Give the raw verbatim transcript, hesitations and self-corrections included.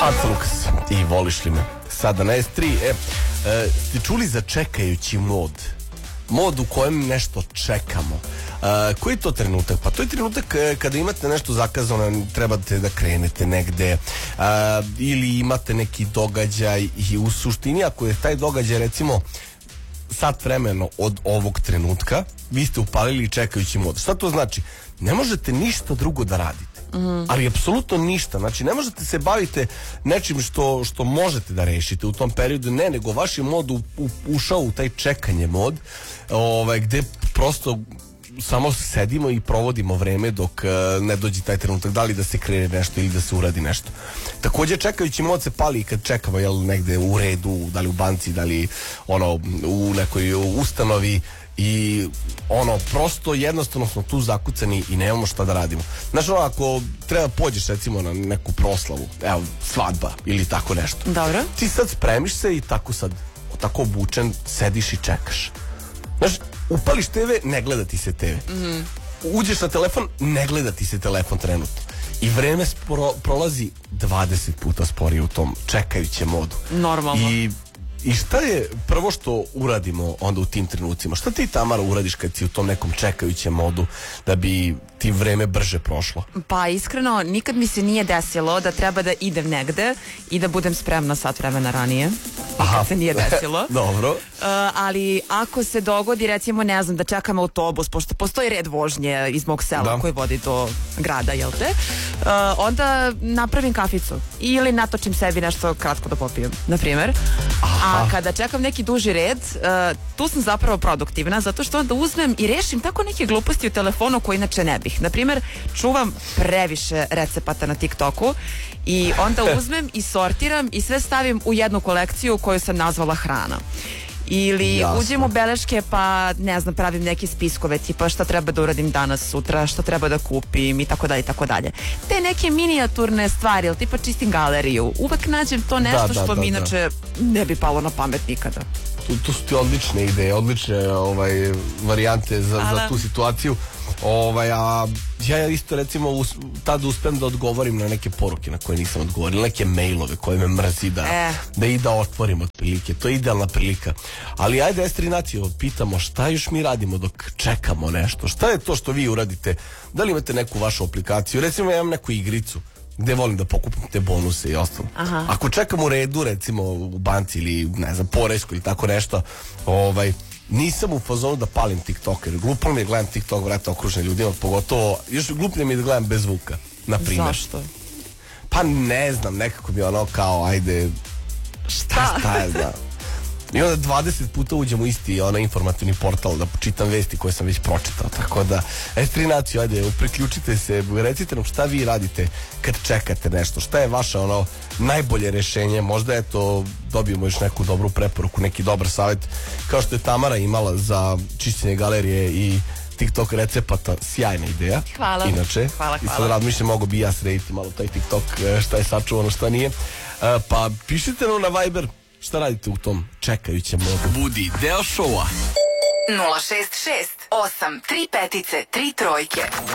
Aca Lukas i Voliš li me? Sada na es tri. E, e, ste čuli za čekajući mod? Mod u kojem nešto čekamo. E, koji je to trenutak? Pa to je trenutak kada imate nešto zakazano, trebate da krenete negde, e, ili imate neki događaj i u suštini ako je taj događaj recimo sat vremeno od ovog trenutka, vi ste upalili čekajući mod. Šta to znači? Ne možete ništa drugo da radite. Mm. Ali apsolutno ništa. Znači ne možete se baviti nečim što, što možete da rešite u tom periodu. Ne, nego vaš je mod u, u, ušao u taj čekanje mod, ovaj, gde prosto samo sedimo i provodimo vreme dok uh, ne dođe taj trenutak, da li da se krene nešto ili da se uradi nešto. Takođe čekajući mod se pali kad čekamo, jel, negde u redu, da li u banci, da li ono u nekoj ustanovi. I ono, prosto jednostavno smo tu zakucani i nemamo šta da radimo. Znaš, ono, ako treba pođeš recimo na neku proslavu, evo, svadba ili tako nešto. Dobro. Ti sad spremiš se i tako sad, tako obučen, sediš i čekaš. Znaš, upališ te ve, ne gleda ti se te ve. Mm-hmm. Uđeš na telefon, ne gleda ti se telefon trenutno. I vreme sporo, prolazi dvadeset puta sporije u tom čekajućem modu. Normalno. I I šta je prvo što uradimo onda u tim trenucima? Šta ti, Tamara, uradiš kad si u tom nekom čekajućem modu da bi ti vreme brže prošlo? Pa iskreno, nikad mi se nije desilo da treba da idem negde i da budem spremna sat vremena ranije. Nikad se nije desilo. Dobro. Uh, ali ako se dogodi, recimo, ne znam, da čekam autobus, pošto postoji red vožnje iz mog sela da. koji vodi do grada, jel te? Uh, onda napravim kaficu. Ili natočim sebi nešto kratko da popijem, na primer. A kada čekam neki duži red, uh, tu sam zapravo produktivna, zato što onda uzmem i rešim tako neke gluposti u telefonu koje inače ne bih. Naprimjer, čuvam previše recepata na TikToku i onda uzmem i sortiram i sve stavim u jednu kolekciju koju sam nazvala hrana. Ili Jasno. uđem u beleške pa, ne znam, pravim neke spiskove tipa šta treba da uradim danas, sutra, šta treba da kupim i tako dalje i tako dalje. Te neke minijaturne stvari, ili tipa čistim galeriju, uvek nađem to nešto da, da, što da, mi inače da. ne bi palo na pamet nikada. Tu, tu su ti odlične ideje, odlične ovaj, varijante za, za tu situaciju. Ovaj, a ja isto recimo us, tada uspem da odgovorim na neke poruke na koje nisam odgovorio, neke mailove koje me mrzi da, eh. da i da otvorim otprilike. To je idealna prilika. Ali ajde, es tri nacije, pitamo šta još mi radimo dok čekamo nešto. Šta je to što vi uradite? Da li imate neku vašu aplikaciju? Recimo ja imam neku igricu gde volim da pokupim te bonuse i ostalo. Aha. Ako čekam u redu, recimo u banci ili ne znam, poreskoj ili tako nešto, ovaj, nisam u fazonu da palim TikTok, jer glupo mi je gledam TikTok, vrata okružen ljudima, pogotovo, još gluplje mi je da gledam bez zvuka, na primjer. Zašto? Pa ne znam, nekako mi je ono kao, ajde, šta, šta je da... I onda dvadeset puta uđem u isti onaj informativni portal da čitam vesti koje sam već pročitao, tako da es tri naciju, ajde, priključite se, recite nam šta vi radite kad čekate nešto, šta je vaše ono najbolje rešenje, možda eto dobijemo još neku dobru preporuku, neki dobar savjet, kao što je Tamara imala za čišćenje galerije i TikTok recepata, sjajna ideja. Hvala. Inače, hvala, i sad hvala. razmišljam, mogo bi ja srediti malo taj TikTok, šta je sačuvano, šta nije, pa pišite nam na Viber šta radite u tom čekajućem modu. Budi deo šoua. nula šest šest osam tri pet tri trojke.